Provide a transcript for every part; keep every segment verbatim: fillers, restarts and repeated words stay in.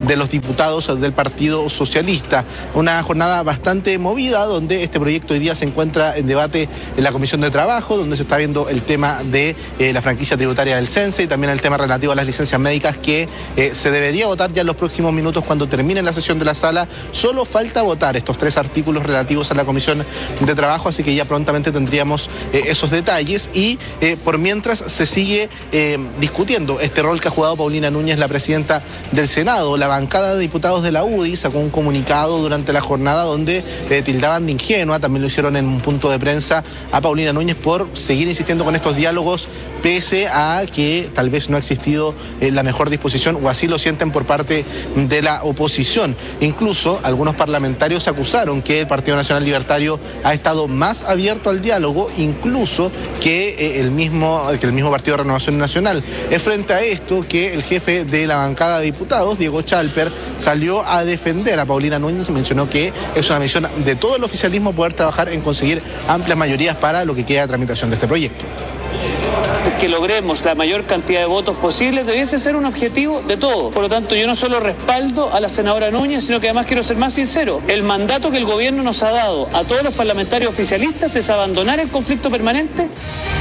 de los diputados del Partido Socialista. Una jornada bastante movida donde este proyecto hoy día se encuentra en debate en la Comisión de Trabajo, donde se está viendo el tema de eh, la franquicia tributaria del CENSE y también el tema relativo a las licencias médicas que eh, se debería votar ya en los próximos minutos cuando termine la sesión de la sala. Solo falta votar estos tres artículos relativos a la Comisión de Trabajo, así que ya prontamente tendríamos eh, esos detalles y eh, por mientras se sigue eh, discutiendo este rol que ha jugado Paulina Núñez, la presidenta del Senado. La bancada de diputados de la U D I sacó un comunicado durante la jornada donde eh, tildaban de ingenua, también lo hicieron en un punto de prensa, a Paulina Núñez por seguir insistiendo con estos diálogos pese a que tal vez no ha existido eh, la mejor disposición, o así lo sienten por parte de la oposición. Incluso algunos parlamentarios acusaron que el Partido Nacional Libertario ha estado más abierto al diálogo, incluso que, eh, el, mismo, que el mismo Partido de Renovación Nacional. Es frente a esto que el jefe de la bancada de diputados, Diego Chalper, salió a defender a Paulina Núñez y mencionó que es una misión de todo el oficialismo poder trabajar en conseguir amplias mayorías para lo que queda de tramitación de este proyecto. Que logremos la mayor cantidad de votos posibles debiese ser un objetivo de todos. Por lo tanto, yo no solo respaldo a la senadora Núñez, sino que además quiero ser más sincero. El mandato que el gobierno nos ha dado a todos los parlamentarios oficialistas es abandonar el conflicto permanente.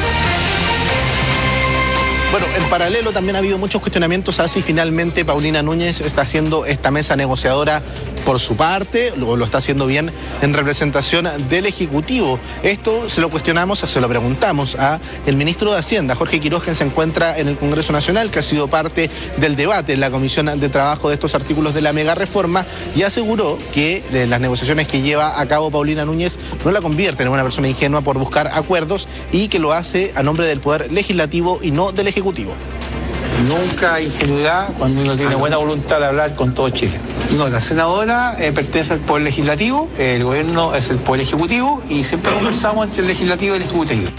Bueno, en paralelo también ha habido muchos cuestionamientos a si finalmente Paulina Núñez está haciendo esta mesa negociadora por su parte, luego lo está haciendo bien en representación del Ejecutivo. Esto se lo cuestionamos, se lo preguntamos a el ministro de Hacienda, Jorge Quiroz, quien se encuentra en el Congreso Nacional, que ha sido parte del debate en la Comisión de Trabajo de estos artículos de la mega reforma, y aseguró que las negociaciones que lleva a cabo Paulina Núñez no la convierten en una persona ingenua por buscar acuerdos y que lo hace a nombre del Poder Legislativo y no del Ejecutivo. Nunca hay ingenuidad cuando uno tiene buena voluntad de hablar con todo Chile. No, la senadora eh, pertenece al Poder Legislativo, eh, el gobierno es el Poder Ejecutivo y siempre conversamos entre el Legislativo y el Ejecutivo.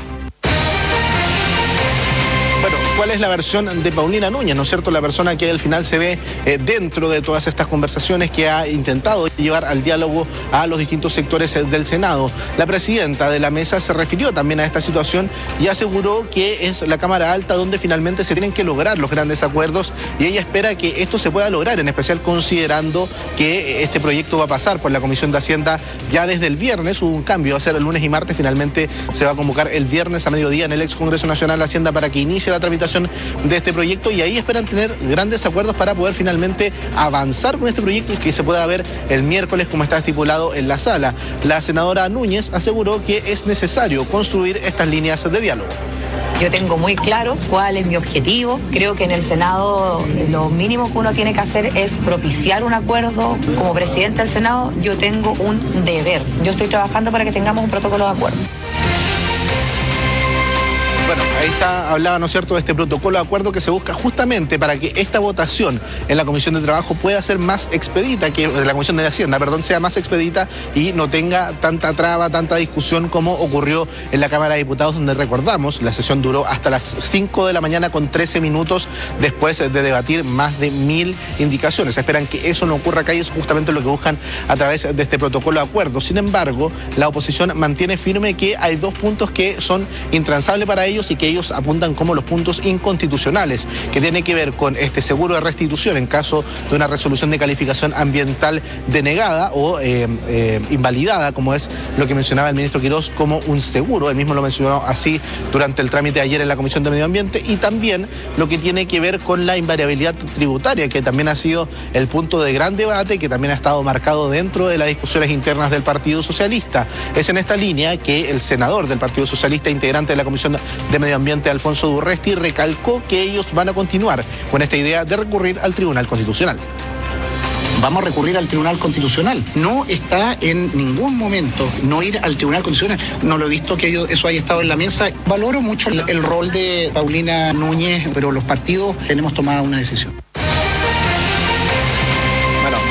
Bueno, ¿cuál es la versión de Paulina Núñez? ¿No es cierto? La persona que al final se ve eh, dentro de todas estas conversaciones, que ha intentado llevar al diálogo a los distintos sectores eh, del Senado. La presidenta de la mesa se refirió también a esta situación y aseguró que es la Cámara Alta donde finalmente se tienen que lograr los grandes acuerdos y ella espera que esto se pueda lograr, en especial considerando que este proyecto va a pasar por la Comisión de Hacienda ya desde el viernes. Hubo un cambio, va a ser el lunes y martes, finalmente se va a convocar el viernes a mediodía en el ex Congreso Nacional de Hacienda para que inicie la tramitación de este proyecto y ahí esperan tener grandes acuerdos para poder finalmente avanzar con este proyecto y que se pueda ver el miércoles como está estipulado en la sala. La senadora Núñez aseguró que es necesario construir estas líneas de diálogo. Yo tengo muy claro cuál es mi objetivo. Creo que en el Senado lo mínimo que uno tiene que hacer es propiciar un acuerdo. Como presidenta del Senado yo tengo un deber. Yo estoy trabajando para que tengamos un protocolo de acuerdo. Bueno, ahí está, hablaba, ¿no es cierto?, de este protocolo de acuerdo que se busca justamente para que esta votación en la Comisión de Trabajo pueda ser más expedita, que la Comisión de Hacienda, perdón, sea más expedita y no tenga tanta traba, tanta discusión como ocurrió en la Cámara de Diputados, donde recordamos, la sesión duró hasta las cinco de la mañana con trece minutos después de debatir más de mil indicaciones. Esperan que eso no ocurra acá y es justamente lo que buscan a través de este protocolo de acuerdo. Sin embargo, la oposición mantiene firme que hay dos puntos que son intransables para ellos y que ellos apuntan como los puntos inconstitucionales, que tiene que ver con este seguro de restitución en caso de una resolución de calificación ambiental denegada o eh, eh, invalidada, como es lo que mencionaba el ministro Quiroz como un seguro. Él mismo lo mencionó así durante el trámite de ayer en la Comisión de Medio Ambiente, y también lo que tiene que ver con la invariabilidad tributaria, que también ha sido el punto de gran debate y que también ha estado marcado dentro de las discusiones internas del Partido Socialista. Es en esta línea que el senador del Partido Socialista, integrante de la Comisión de Medio Ambiente, Alfonso Durresti, recalcó que ellos van a continuar con esta idea de recurrir al Tribunal Constitucional. Vamos a recurrir al Tribunal Constitucional. No está en ningún momento no ir al Tribunal Constitucional. No lo he visto que eso haya estado en la mesa. Valoro mucho el, el rol de Paulina Núñez, pero los partidos tenemos tomado una decisión.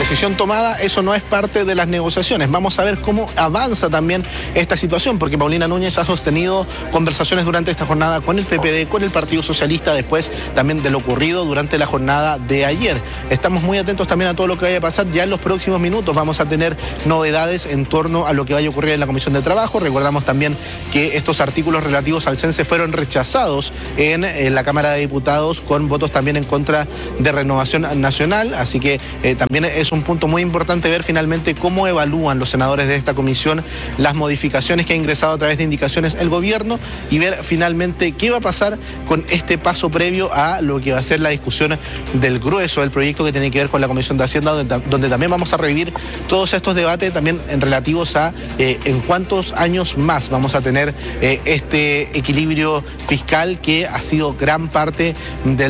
decisión tomada, eso no es parte de las negociaciones. Vamos a ver cómo avanza también esta situación, porque Paulina Núñez ha sostenido conversaciones durante esta jornada con el P P D, con el Partido Socialista, después también de lo ocurrido durante la jornada de ayer. Estamos muy atentos también a todo lo que vaya a pasar. Ya en los próximos minutos vamos a tener novedades en torno a lo que vaya a ocurrir en la Comisión de Trabajo. Recordamos también que estos artículos relativos al censo fueron rechazados en, en la Cámara de Diputados con votos también en contra de Renovación Nacional, así que eh, también es un punto muy importante ver finalmente cómo evalúan los senadores de esta comisión las modificaciones que ha ingresado a través de indicaciones el gobierno y ver finalmente qué va a pasar con este paso previo a lo que va a ser la discusión del grueso del proyecto que tiene que ver con la Comisión de Hacienda, donde, donde también vamos a revivir todos estos debates también en relativos a eh, en cuántos años más vamos a tener eh, este equilibrio fiscal que ha sido gran parte del